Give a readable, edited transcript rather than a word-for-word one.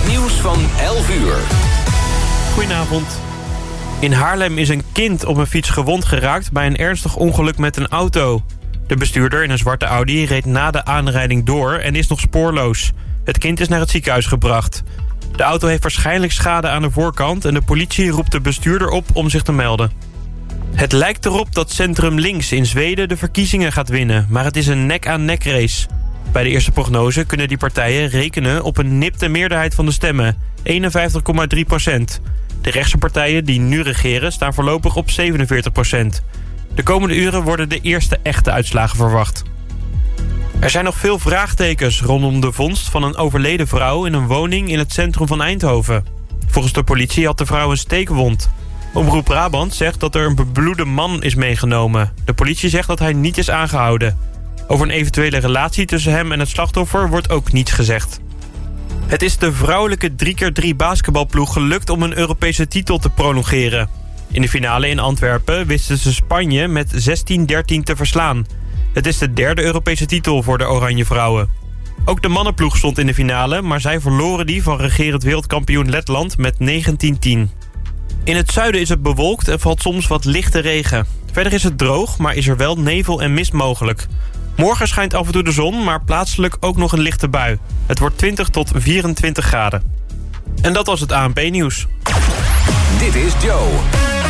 Het nieuws van 11 uur. Goedenavond. In Haarlem is een kind op een fiets gewond geraakt bij een ernstig ongeluk met een auto. De bestuurder in een zwarte Audi reed na de aanrijding door en is nog spoorloos. Het kind is naar het ziekenhuis gebracht. De auto heeft waarschijnlijk schade aan de voorkant en de politie roept de bestuurder op om zich te melden. Het lijkt erop dat Centrum Links in Zweden de verkiezingen gaat winnen, maar het is een nek-aan-nek race. Bij de eerste prognose kunnen die partijen rekenen op een nipte meerderheid van de stemmen, 51,3%. De rechtse partijen die nu regeren staan voorlopig op 47%. De komende uren worden de eerste echte uitslagen verwacht. Er zijn nog veel vraagtekens rondom de vondst van een overleden vrouw in een woning in het centrum van Eindhoven. Volgens de politie had de vrouw een steekwond. Omroep Brabant zegt dat er een bebloede man is meegenomen. De politie zegt dat hij niet is aangehouden. Over een eventuele relatie tussen hem en het slachtoffer wordt ook niets gezegd. Het is de vrouwelijke 3x3 basketbalploeg gelukt om een Europese titel te prolongeren. In de finale in Antwerpen wisten ze Spanje met 16-13 te verslaan. Het is de derde Europese titel voor de Oranje Vrouwen. Ook de mannenploeg stond in de finale, maar zij verloren die van regerend wereldkampioen Letland met 19-10. In het zuiden is het bewolkt en valt soms wat lichte regen. Verder is het droog, maar is er wel nevel en mist mogelijk. Morgen schijnt af en toe de zon, maar plaatselijk ook nog een lichte bui. Het wordt 20 tot 24 graden. En dat was het ANP-nieuws. Dit is Joe.